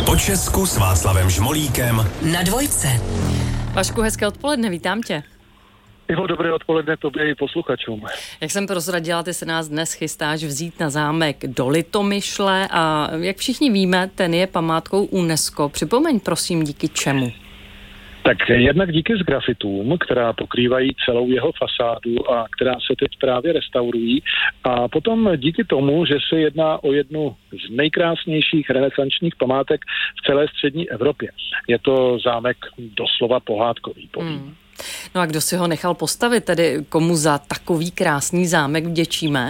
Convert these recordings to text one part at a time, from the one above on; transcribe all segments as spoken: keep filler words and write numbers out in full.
Po Česku s Václavem Žmolíkem na Dvojce. Vašku, hezké odpoledne, vítám tě. Ivo, dobré odpoledne tobě i posluchačům. Jak jsem prozradila, ty se nás dnes chystáš vzít na zámek do Litomyšle a jak všichni víme, ten je památkou UNESCO. Připomeň prosím, díky čemu? Tak jednak díky sgrafitům, která pokrývají celou jeho fasádu a která se teď právě restaurují. A potom díky tomu, že se jedná o jednu z nejkrásnějších renesančních památek v celé střední Evropě. Je to zámek doslova pohádkový. Hmm. No a kdo si ho nechal postavit, tedy komu za takový krásný zámek vděčíme?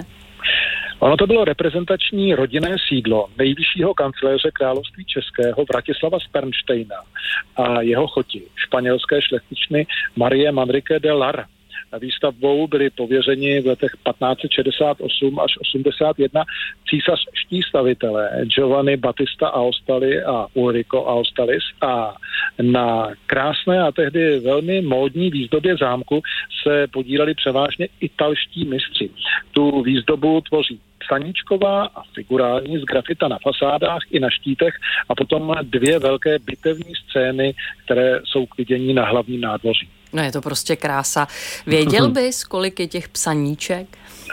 Ono to bylo reprezentační rodinné sídlo nejvyššího kancléře království českého Vratislava z Pernštejna a jeho choti, španělské šlechtičny Marie Manrique de Lara. Výstavbou byli pověřeni v letech patnáct set šedesát osm až osmdesát jedna císařští stavitelé Giovanni Battista Aostali a Ulrico Aostalis a na krásné a tehdy velmi módní výzdobě zámku se podíleli převážně italští mistři. Tu výzdobu tvoří psaníčková a figurální sgrafita na fasádách i na štítech a potom dvě velké bitevní scény, které jsou k vidění na hlavním nádvoří. No je to prostě krása. Věděl bys, kolik je těch psaníček?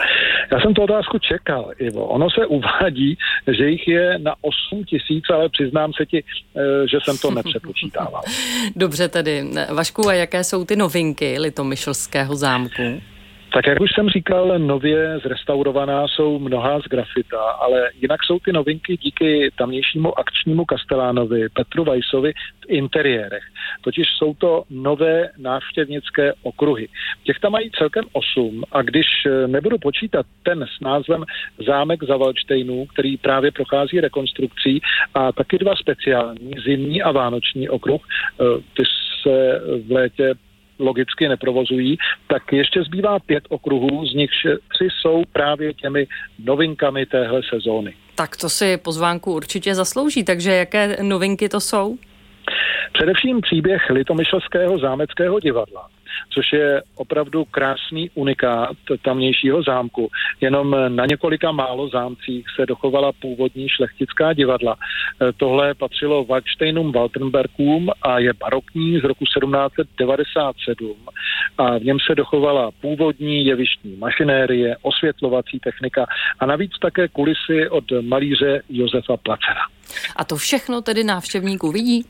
Já jsem tu otázku čekal, Ivo. Ono se uvádí, že jich je na osm tisíc, ale přiznám se ti, že jsem to nepřepočítával. Dobře tedy. Vašku, a jaké jsou ty novinky Litomyšlského zámku? Tak jak už jsem říkal, nově zrestaurovaná jsou mnohá z grafita, ale jinak jsou ty novinky díky tamnějšímu akčnímu kastelánovi Petru Weissovi v interiérech. Totiž jsou to nové návštěvnické okruhy. Těch tam mají celkem osm a když nebudu počítat ten s názvem Zámek za Valdštejnů, který právě prochází rekonstrukcí, a taky dva speciální, zimní a vánoční okruh, ty se v létě logicky neprovozují, tak ještě zbývá pět okruhů, z nichž tři jsou právě těmi novinkami téhle sezóny. Tak to si pozvánku určitě zaslouží, takže jaké novinky to jsou? Především příběh Litomyšlského zámeckého divadla, což je opravdu krásný unikát tamnějšího zámku. Jenom na několika málo zámcích se dochovala původní šlechtická divadla. Tohle patřilo Valdštejnům Waltenbergům a je barokní z roku sedmnáct set devadesát sedm a v něm se dochovala původní jevištní mašinérie, osvětlovací technika a navíc také kulisy od malíře Josefa Placera. A to všechno tedy návštěvník uvidí?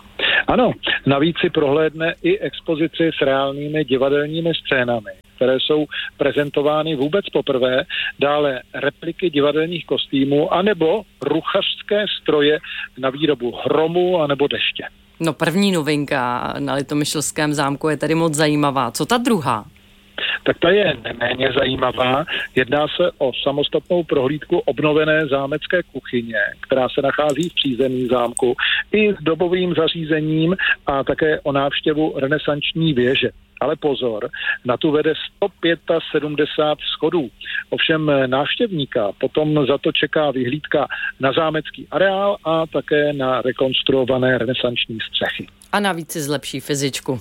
Ano, navíc si prohlédne i expozici s reálnými divadelními scénami, které jsou prezentovány vůbec poprvé, dále repliky divadelních kostýmů anebo ruchařské stroje na výrobu hromu anebo deště. No první novinka na Litomyšlském zámku je tedy moc zajímavá. Co ta druhá? Tak ta je neméně zajímavá. Jedná se o samostatnou prohlídku obnovené zámecké kuchyně, která se nachází v přízemí zámku, i s dobovým zařízením a také o návštěvu renesanční věže. Ale pozor, na tu vede sto sedmdesát pět schodů. Ovšem návštěvníka potom za to čeká vyhlídka na zámecký areál a také na rekonstruované renesanční střechy. A navíc si zlepší fyzičku.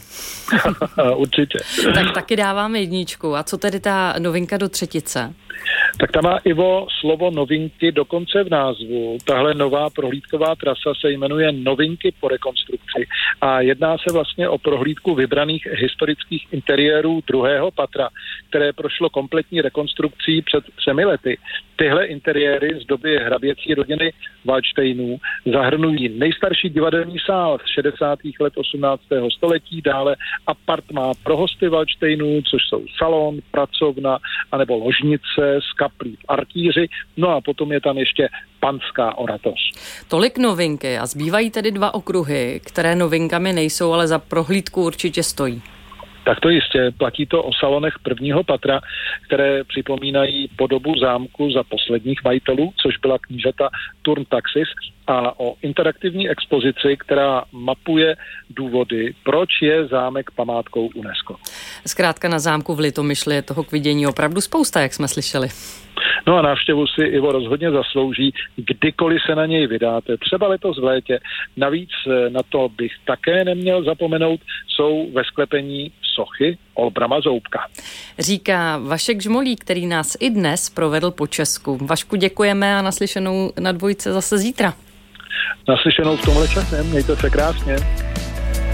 Určitě. Tak taky dáváme jedničku. A co tedy ta novinka do třetice? Tak tam má Ivo slovo novinky dokonce v názvu. Tahle nová prohlídková trasa se jmenuje Novinky po rekonstrukci a jedná se vlastně o prohlídku vybraných historických interiérů druhého patra, které prošlo kompletní rekonstrukcí před třemi lety. Tyhle interiéry z doby hraběcí rodiny Valdštejnů zahrnují nejstarší divadelní sál z šedesátých let osmnáctého století, dále apartmá pro hosty Valdštejnů, což jsou salon, pracovna anebo ložnice s kaplí v arkýři, no a potom je tam ještě panská oratoř. Tolik novinky a zbývají tedy dva okruhy, které novinkami nejsou, ale za prohlídku určitě stojí. Tak to jistě. Platí to o salonech prvního patra, které připomínají podobu zámku za posledních majitelů, což byla knížata Turn Taxis, a o interaktivní expozici, která mapuje důvody, proč je zámek památkou UNESCO. Zkrátka na zámku v Litomyšli je toho k vidění opravdu spousta, jak jsme slyšeli. No a návštěvu si Ivo rozhodně zaslouží, kdykoliv se na něj vydáte. Třeba letos v létě. Navíc na to bych také neměl zapomenout, jsou ve sklepení sochy Olbrama Zoubka. Říká Vašek Žmolík, který nás i dnes provedl po Česku. Vašku, děkujeme a naslyšenou na Dvojce zase zítra. Naslyšenou v tomhle čase. Mějte se krásně.